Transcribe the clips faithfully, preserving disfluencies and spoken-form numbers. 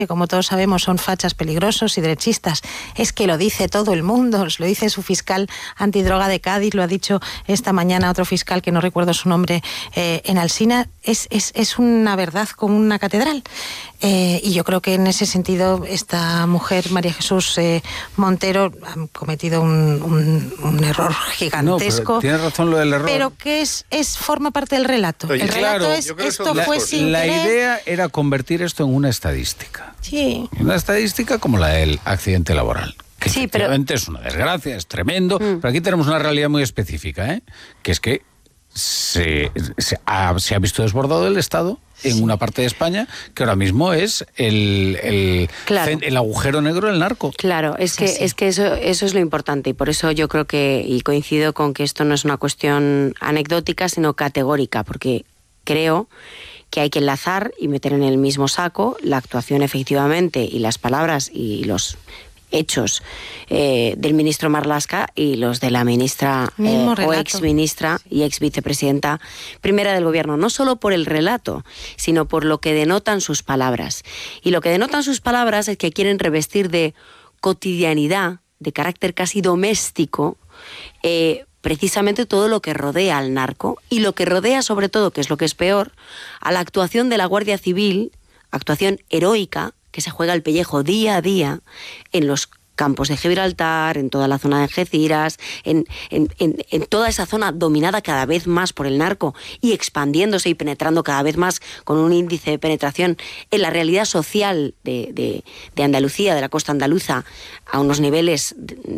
que como todos sabemos son fachas peligrosos y derechistas. Es que lo dice todo el mundo, lo dice su fiscal antidroga de Cádiz, lo ha dicho esta mañana otro fiscal que no recuerdo su nombre eh, en Alsina. Es, es, es una verdad como una catedral. Eh, y yo creo que en ese sentido esta mujer, María Jesús eh, Montero, ha cometido un, un, un error gigantesco. No, tiene razón lo del error. Pero que es, es forma parte del relato. Oye, el relato claro, es, esto la, fue sin La querer. idea era convertir esto en una estadística. Sí. Una estadística como la del accidente laboral. Que sí, efectivamente pero... es una desgracia, es tremendo. Mm. Pero aquí tenemos una realidad muy específica, ¿eh? Que es que se, se, ha, se ha visto desbordado el Estado en sí. una parte de España que ahora mismo es el, el, claro. el agujero negro del narco. Claro, es que, sí. es que eso, eso es lo importante y por eso yo creo que, y coincido con que esto no es una cuestión anecdótica, sino categórica, porque creo que hay que enlazar y meter en el mismo saco la actuación efectivamente y las palabras y los hechos eh, del ministro Marlaska y los de la ministra eh, o exministra y ex vicepresidenta primera del gobierno, no solo por el relato, sino por lo que denotan sus palabras. Y lo que denotan sus palabras es que quieren revestir de cotidianidad, de carácter casi doméstico, eh, precisamente todo lo que rodea al narco y lo que rodea sobre todo, que es lo que es peor, a la actuación de la Guardia Civil, actuación heroica, que se juega el pellejo día a día en los campos de Gibraltar, en toda la zona de Algeciras, en, en, en, en toda esa zona dominada cada vez más por el narco y expandiéndose y penetrando cada vez más con un índice de penetración en la realidad social de, de, de Andalucía, de la costa andaluza, a unos niveles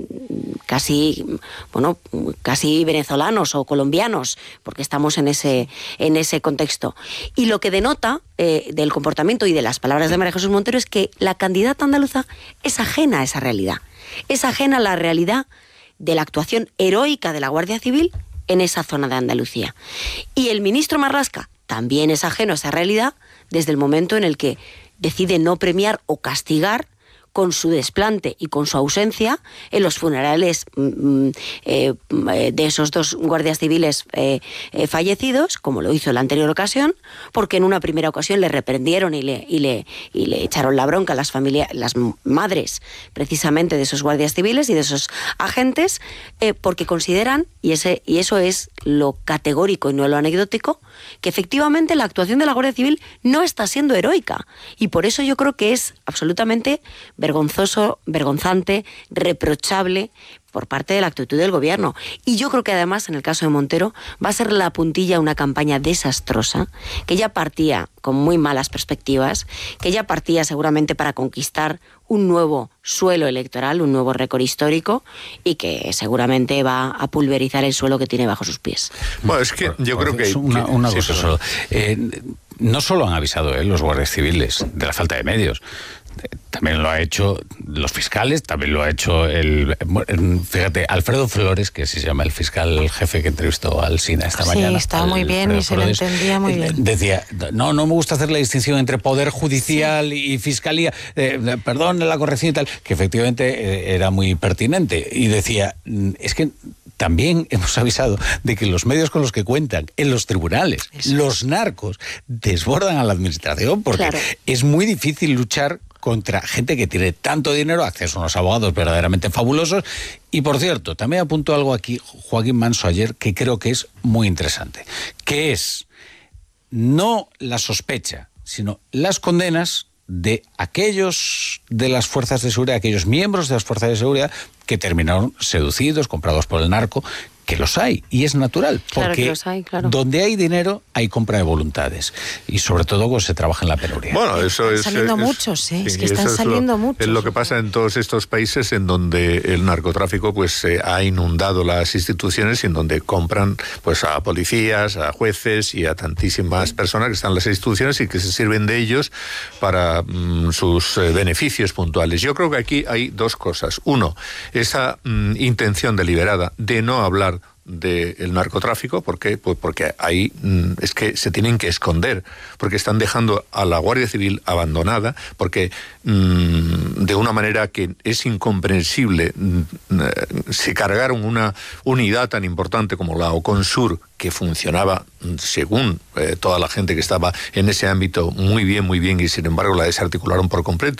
casi, bueno, casi venezolanos o colombianos, porque estamos en ese, en ese contexto. Y lo que denota eh, del comportamiento y de las palabras de María Jesús Montero es que la candidata andaluza es ajena a esa realidad. Es ajena a la realidad de la actuación heroica de la Guardia Civil en esa zona de Andalucía. Y el ministro Marlaska también es ajeno a esa realidad desde el momento en el que decide no premiar o castigar con su desplante y con su ausencia en los funerales mm, eh, de esos dos guardias civiles eh, eh, fallecidos, como lo hizo en la anterior ocasión, porque en una primera ocasión le reprendieron y le, y le, y le echaron la bronca a las familias, las madres precisamente de esos guardias civiles y de esos agentes, eh, porque consideran, y, ese, y eso es lo categórico y no lo anecdótico, que efectivamente la actuación de la Guardia Civil no está siendo heroica. Y por eso yo creo que es absolutamente vergonzoso, vergonzante, reprochable por parte de la actitud del gobierno. Y yo creo que además, en el caso de Montero, va a ser la puntilla una campaña desastrosa, que ya partía con muy malas perspectivas, que ya partía seguramente para conquistar un nuevo suelo electoral, un nuevo récord histórico, y que seguramente va a pulverizar el suelo que tiene bajo sus pies. Bueno, es que yo creo que... Una, una sí, cosa solo. Eh, no solo han avisado eh, los guardias civiles de la falta de medios, también lo ha hecho los fiscales, también lo ha hecho el, fíjate, Alfredo Flores, que se llama el fiscal jefe que entrevistó al Alsina esta sí, mañana. Sí, estaba muy bien Alfredo y se Flores, lo entendía muy bien. Decía, no, no me gusta hacer la distinción entre poder judicial sí. y fiscalía, eh, perdón, la corrección y tal, que efectivamente eh, era muy pertinente. Y decía, es que también hemos avisado de que los medios con los que cuentan en los tribunales, Eso. los narcos, desbordan a la administración, porque claro. es muy difícil luchar contra gente que tiene tanto dinero, acceso a unos abogados verdaderamente fabulosos. Y por cierto, también apuntó algo aquí Joaquín Manso ayer que creo que es muy interesante, que es no la sospecha, sino las condenas de aquellos de las fuerzas de seguridad, aquellos miembros de las fuerzas de seguridad que terminaron seducidos, comprados por el narco, que los hay, y es natural, porque claro que los hay, claro. donde hay dinero hay compra de voluntades, y sobre todo cuando se trabaja en la penuria. Bueno, eso están es... saliendo es, muchos, ¿eh? Sí, es que están saliendo es lo, muchos. Es lo que pasa en todos estos países en donde el narcotráfico pues eh, ha inundado las instituciones y en donde compran pues a policías, a jueces y a tantísimas personas que están en las instituciones y que se sirven de ellos para mm, sus eh, beneficios puntuales. Yo creo que aquí hay dos cosas. Uno, esa mm, intención deliberada de no hablar del narcotráfico. ¿Por qué? Pues porque ahí mm, es que se tienen que esconder, porque están dejando a la Guardia Civil abandonada, porque mmm, de una manera que es incomprensible mm, se cargaron una unidad tan importante como la Oconsur, que funcionaba según eh, toda la gente que estaba en ese ámbito muy bien, muy bien, y sin embargo la desarticularon por completo.